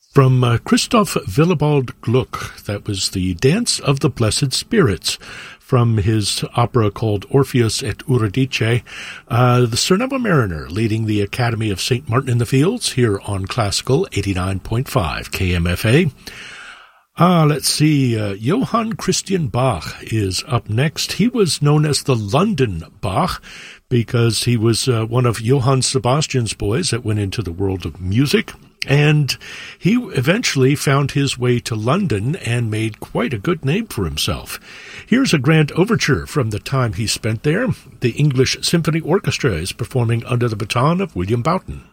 From Christoph Willibald Gluck, that was the Dance of the Blessed Spirits, from his opera called Orpheus et Eurydice, the Cernuva Mariner leading the Academy of St. Martin in the Fields here on Classical 89.5 KMFA. Let's see, Johann Christian Bach is up next. He was known as the London Bach because he was one of Johann Sebastian's boys that went into the world of music. And he eventually found his way to London and made quite a good name for himself. Here's a grand overture from the time he spent there. The English Symphony Orchestra is performing under the baton of William Boughton.